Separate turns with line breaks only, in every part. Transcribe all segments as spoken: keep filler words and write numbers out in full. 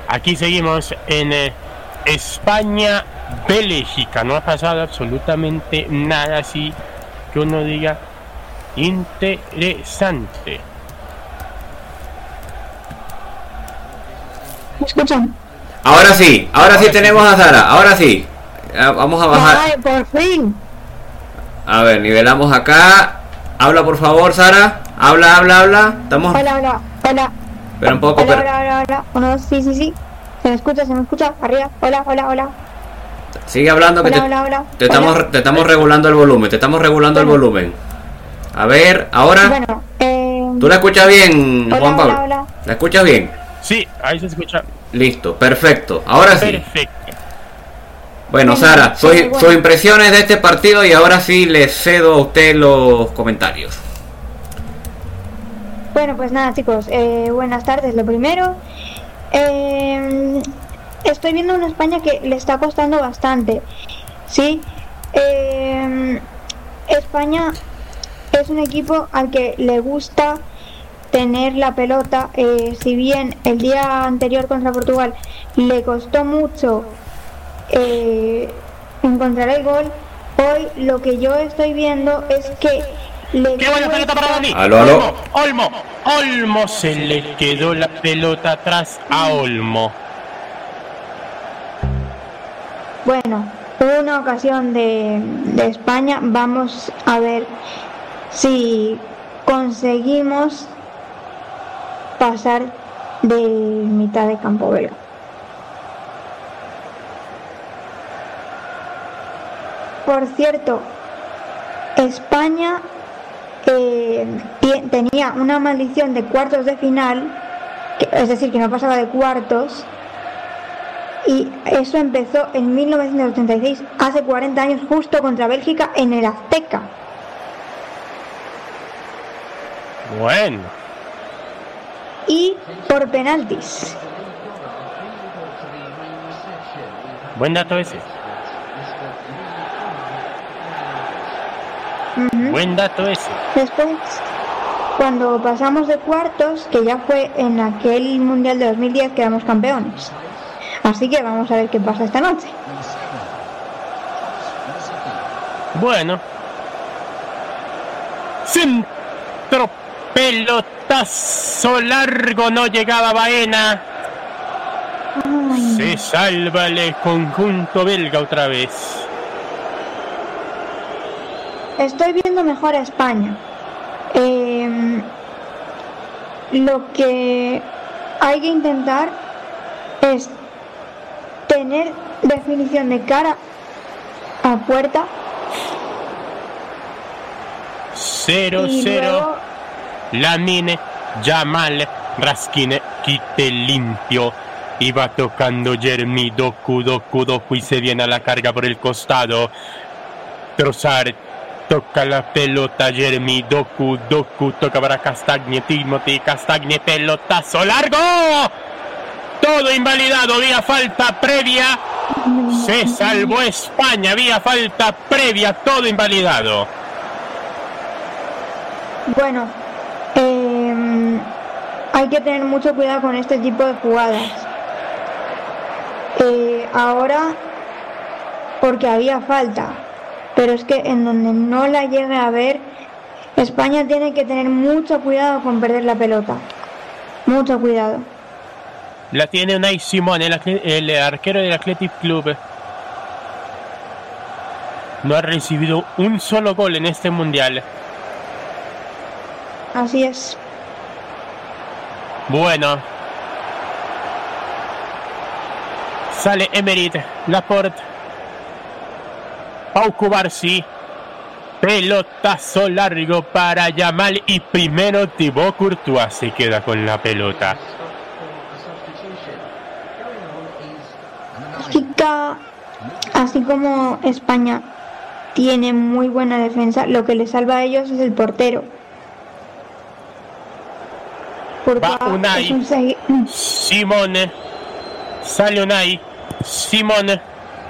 Aquí seguimos en eh, España, Bélgica. No ha pasado absolutamente nada así que uno diga interesante.
¿Me escuchan?
Ahora sí, ahora, ahora sí tenemos
sí.
a Sara, ahora sí. Vamos a bajar.
Ay, por fin.
A ver, nivelamos acá. Habla por favor, Sara. Habla, habla, habla. Estamos.
Hola, hola, hola.
Espera un poco,
hola,
pero...
hola, hola, hola. Uno, dos, sí, sí, sí. Se me escucha, se me escucha. Arriba. Hola, hola, hola.
Sigue hablando que
hola,
te,
hola, hola.
te estamos
hola.
te estamos regulando el volumen, te estamos regulando
bueno.
el volumen. A ver, ahora.
Bueno, eh...
¿Tú la escuchas bien,
hola,
Juan Pablo?
Hola, hola.
¿La escuchas bien?
Sí, ahí se escucha.
Listo, perfecto. Ahora sí.
Perfecto.
Bueno,
Bueno,
Sara, sus,
bueno.
sus impresiones de este partido y ahora sí le cedo a usted los comentarios.
Bueno, pues nada, chicos, eh, buenas tardes. Lo primero, eh, estoy viendo una España que le está costando bastante, ¿sí? Eh, España es un equipo al que le gusta tener la pelota, eh, si bien el día anterior contra Portugal le costó mucho eh, encontrar el gol, hoy lo que yo estoy viendo es que le
¡Qué buena pelota para Dani!
Aló, aló.
Olmo, Olmo, Olmo se le quedó la pelota atrás a Olmo.
Bueno, una ocasión de, de España. Vamos a ver si conseguimos pasar de mitad de campo belga. Por cierto, España eh, tenía una maldición de cuartos de final, que, es decir, que no pasaba de cuartos, y eso empezó en mil novecientos ochenta y seis, hace cuarenta años, justo contra Bélgica en el Azteca.
Bueno.
Y por penaltis.
Buen dato ese.
Uh-huh.
Buen dato ese.
Después, cuando pasamos de cuartos, que ya fue en aquel Mundial de dos mil diez, quedamos campeones. Así que vamos a ver qué pasa esta noche.
Bueno. Centro, pelotazo largo, no llegaba Baena.
Ay.
Se salva el conjunto belga otra vez.
Estoy viendo mejor a España. Eh, lo que hay que intentar es tener definición de cara a puerta.
cero
y
cero.
luego
Lamine Yamal Raskin quite limpio. Y va tocando Jeremy Doku, Doku, Doku y se viene a la carga por el costado. Trossard toca la pelota, Jeremy Doku, Doku toca para Castagne, Timothy Castagne, pelotazo largo. Todo invalidado, había falta previa. Se salvó España, había falta previa, todo invalidado.
Bueno, eh, hay que tener mucho cuidado con este tipo de jugadas. Eh, ahora, porque había falta, pero es que en donde no la llegue a ver, España tiene que tener mucho cuidado con perder la pelota. Mucho cuidado.
La tiene Unai Simón, el, el arquero del Athletic Club. No ha recibido un solo gol en este mundial.
Así es.
Bueno. Sale Emerick Laporte. Pau Cubarsí. Pelotazo largo para Yamal y primero Thibaut Courtois se queda con la pelota.
Bélgica, así como España tiene muy buena defensa, lo que les salva a ellos es el portero.
Va Unai
es un segui-
Simone. Sale Unai Simone.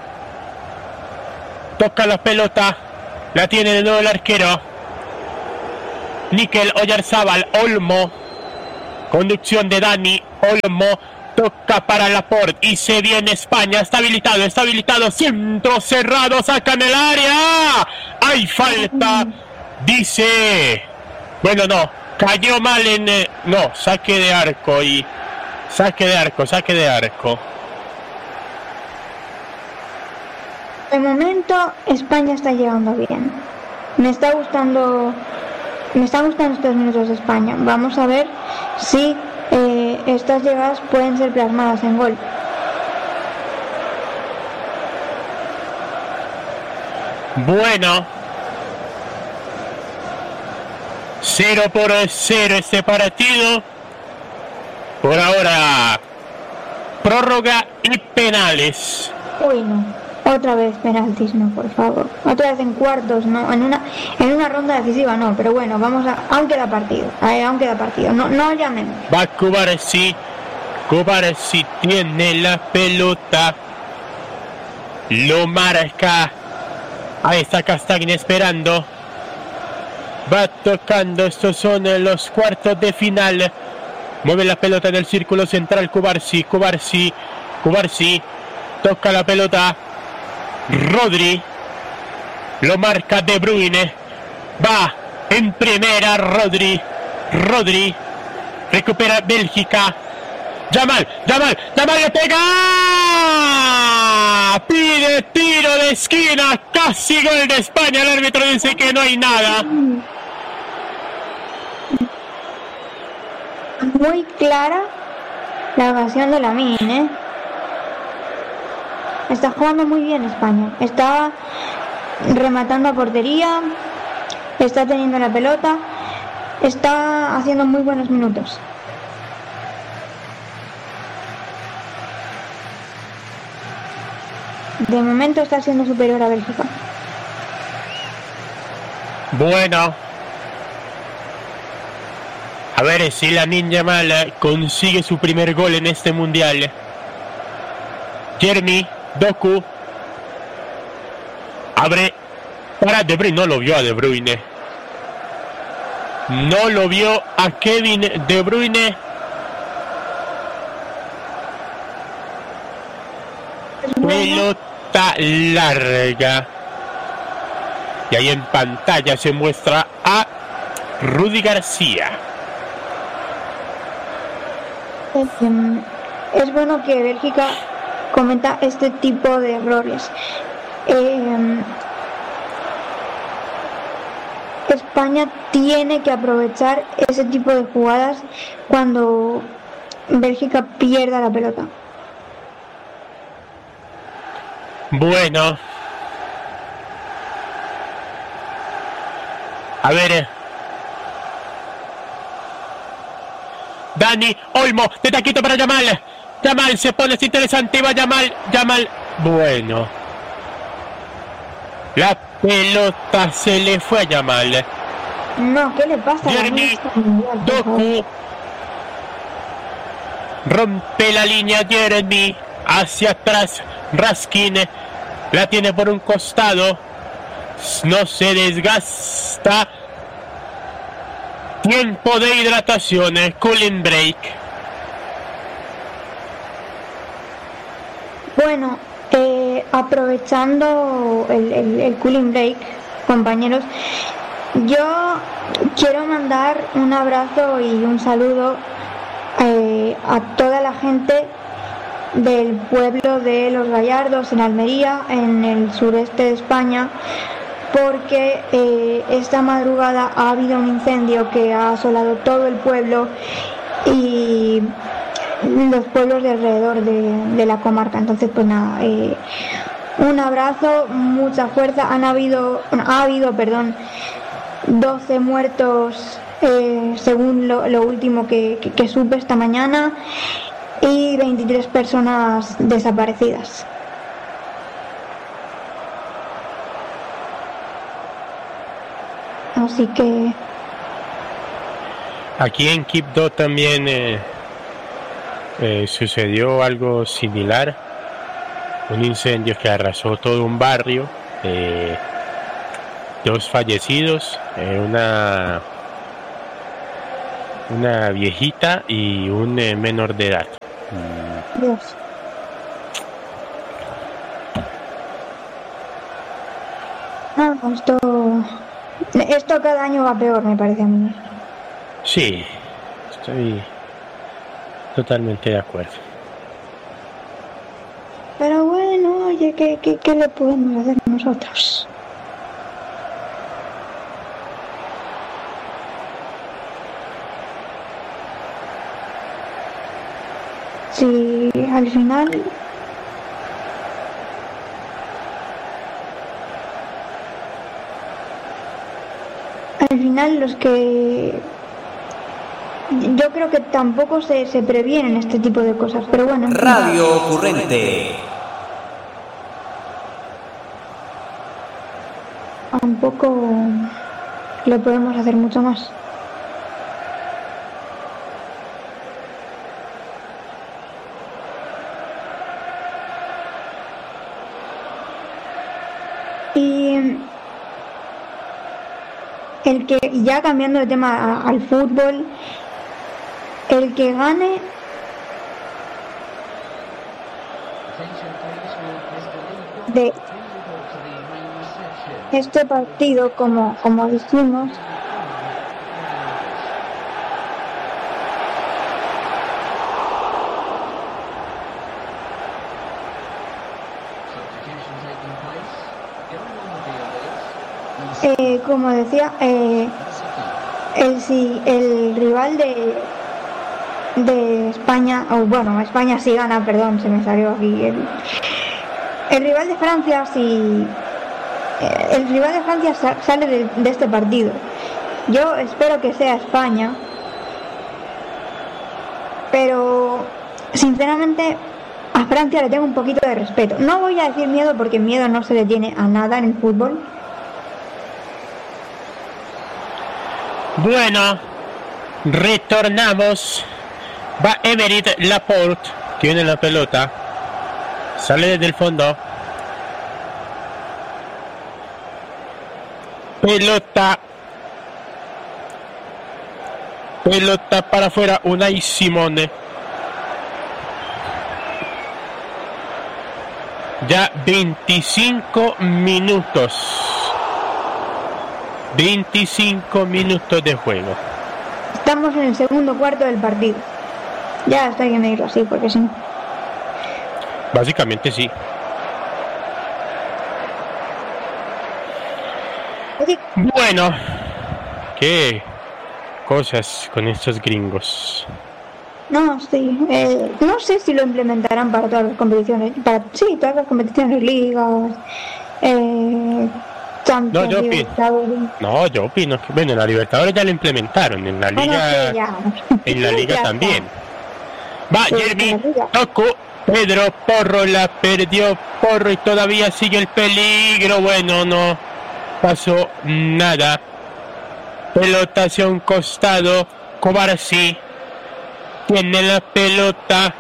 Toca la pelota. La tiene de nuevo el arquero Níkel Oyarzábal. Olmo. Conducción de Dani Olmo. Toca para Laporte y se viene España. Está habilitado, está habilitado. Centro cerrado, sacan el área. Hay falta. Dice... Bueno, no. Cayó mal en... Eh, no, saque de arco y... Saque de arco, saque de arco.
De momento, España está llegando bien. Me está gustando... Me están gustando estos minutos de España. Vamos a ver si... Eh, estas llegadas pueden ser plasmadas en gol.
Bueno, cero por cero este partido. Por ahora, prórroga y penales.
Uy, no. Otra vez penaltis, no, por favor. Otra vez en cuartos, no. En una en una ronda decisiva, no. Pero bueno, vamos a... Aún queda partido. Eh, aún queda partido. No, no llamemos.
Va Cubarsí. Cubarsí tiene la pelota. Lo marca. Ahí está Castagna esperando. Va tocando. Estos son los cuartos de final. Mueve la pelota en el círculo central. Cubarsí. Cubarsí. Cubarsí. Toca la pelota. Rodri. Lo marca De Bruyne. Va en primera Rodri. Rodri. Recupera Bélgica. Yamal, Yamal, Yamal le pega. Pide tiro de esquina. Casi gol de España. El árbitro dice que no hay nada.
Muy clara la ocasión de Lamine, ¿eh? Está jugando muy bien España. Está rematando a portería. Está teniendo la pelota. Está haciendo muy buenos minutos. De momento está siendo superior a Bélgica.
Bueno. A ver si Lamine Yamal consigue su primer gol en este mundial. Jeremy Doku abre para De Bruyne. No lo vio a De Bruyne. No lo vio a Kevin De Bruyne. Pelota larga. Y ahí en pantalla se muestra a Rudy García.
Es bueno que Bélgica cometa este tipo de errores. Eh, España tiene que aprovechar ese tipo de jugadas cuando Bélgica pierda la pelota.
Bueno. A ver. Dani Olmo, de taquito para Yamal. Yamal se pone interesante, va Yamal, Yamal. Bueno. La pelota se le fue a Yamal.
No, ¿qué le pasa?
Jeremy Doku. Rompe la línea Jeremy. Hacia atrás Raskin. La tiene por un costado. No se desgasta. Tiempo de hidratación. Cooling break.
Bueno, eh, aprovechando el, el, el cooling break, compañeros, yo quiero mandar un abrazo y un saludo eh, a toda la gente del pueblo de Los Gallardos, en Almería, en el sureste de España, porque eh, esta madrugada ha habido un incendio que ha asolado todo el pueblo y los pueblos de alrededor de, de la comarca. Entonces, pues nada, eh, un abrazo, mucha fuerza. Han habido, ha habido, perdón, doce muertos, eh, según lo, lo último que, que, que supe esta mañana, y veintitrés personas desaparecidas. Así que
aquí en Quibdó también eh, eh, sucedió algo similar, un incendio que arrasó todo un barrio, eh, dos fallecidos, eh, una una viejita y un eh, menor de edad. Mm.
Dios. No, esto... Esto cada año va peor, me parece a mí.
Sí, estoy totalmente de acuerdo.
Pero bueno, oye, ¿qué, qué, qué le podemos hacer nosotros? Si al final... Al final los que... Yo creo que tampoco se, se previenen este tipo de cosas, pero bueno...
Radio Ocurrente.
Tampoco le podemos hacer mucho más. Y el que, ya cambiando de tema a, al fútbol, el que gane de este partido, como, como dijimos, eh, como decía, eh, el, si el rival de de España, o bueno, España sí gana, perdón, se me salió aquí el, el rival de Francia, si el rival de Francia sale de, de este partido, yo espero que sea España, pero sinceramente a Francia le tengo un poquito de respeto. No voy a decir miedo, porque miedo no se le tiene a nada en el fútbol.
Bueno, retornamos. Va Aymeric Laporte, tiene la pelota, sale desde el fondo, pelota, pelota para afuera, Unai Simón. Ya veinticinco minutos, veinticinco minutos de juego.
Estamos en el segundo cuarto del partido. Ya está bien medirlo así, porque si no...
Básicamente sí. Bueno, qué cosas con estos gringos.
No, sí. Eh, no sé si lo implementarán para todas las competiciones. Para, sí, todas las competiciones, ligas, eh,
No, yo opino, no, yo opino que, bueno, en la Libertadores ya lo implementaron, en la Liga,
bueno, sí, ya.
en la Liga
Ya
también.
está.
Va,
Sí,
Jeremy,
en la Liga.
tocó, Pedro Porro la perdió, Porro, y todavía sigue el peligro. Bueno, no pasó nada. Pelota hacia un costado, Cobarsi tiene la pelota.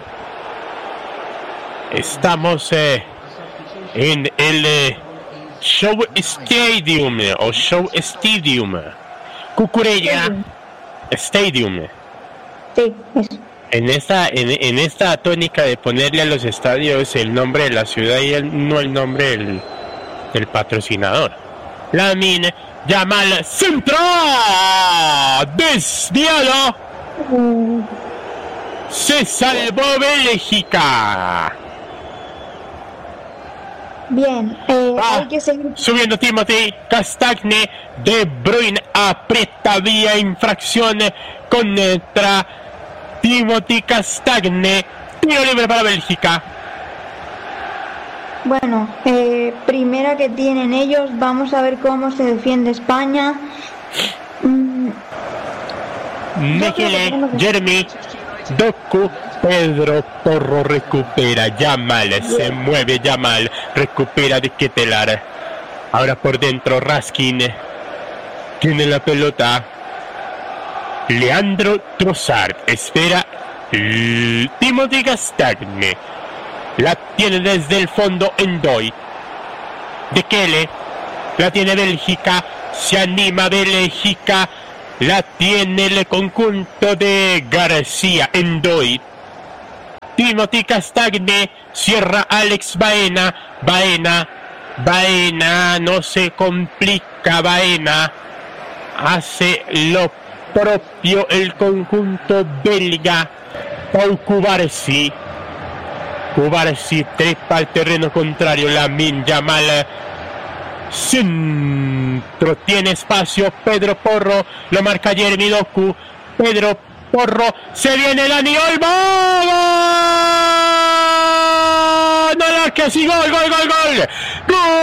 Estamos eh, en el eh, Show Stadium o Show Stadium, Cucurella Stadium.
Sí, eso.
En esta, en, en esta tónica de ponerle a los estadios el nombre de la ciudad y el, no el nombre del, del patrocinador. Lamine Yamal, centro, desviado,
Mm,
se salvó Bélgica.
bien, eh,
Ah,
hay que seguir.
subiendo Timothy Castagne, De Bruyne aprieta vía infracción contra Timothy Castagne, tiro libre para Bélgica.
Bueno, eh, primera que tienen ellos, vamos a ver cómo se defiende España. Mm,
Mekele,
creo que tenemos que-
Jeremy, Doku, Pedro Porro recupera, Yamal, se mueve Yamal, recupera de Ketelar. Ahora por dentro Raskin, tiene la pelota. Leandro Trossard, espera l- Timothy Castagne, la tiene desde el fondo Ndoye. De Kele, la tiene Bélgica, se anima Bélgica, la tiene el conjunto de García, Ndoye. Timothy Castagne, cierra Alex Baena, Baena, Baena, no se complica Baena, hace lo propio el conjunto belga. Pau Cubarsí, Cubarsí trepa al terreno contrario, Lamine Yamal, centro, tiene espacio, Pedro Porro, lo marca Jeremy Doku, Pedro Porro, se viene Dani Olmo, ¡gol! No, no, que sí, gol, gol, gol, gol, gol.